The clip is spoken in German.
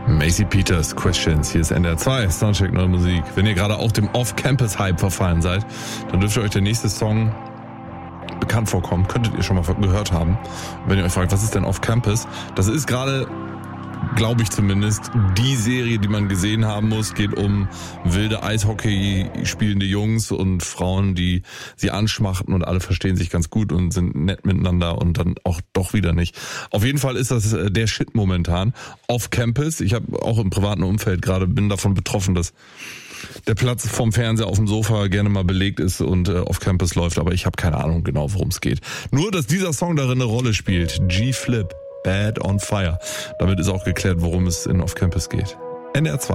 Macy Peters, Questions. Hier ist NDR 2, Soundcheck Neue Musik. Wenn ihr gerade auch dem Off-Campus-Hype verfallen seid, dann dürfte euch der nächste Song bekannt vorkommen. Könntet ihr schon mal gehört haben. Und wenn ihr euch fragt, was ist denn Off-Campus? Das ist gerade, glaube ich zumindest, die Serie, die man gesehen haben muss. Geht um wilde Eishockey spielende Jungs und Frauen, die sie anschmachten und alle verstehen sich ganz gut und sind nett miteinander und dann auch doch wieder nicht. Auf jeden Fall ist das der Shit momentan. Off-Campus. Ich habe auch im privaten Umfeld gerade, bin davon betroffen, dass der Platz vom Fernseher auf dem Sofa gerne mal belegt ist und Off-Campus läuft, aber ich habe keine Ahnung genau, worum es geht. Nur, dass dieser Song darin eine Rolle spielt. G-Flip. Bad on Fire. Damit ist auch geklärt, worum es in Off-Campus geht. NDR 2.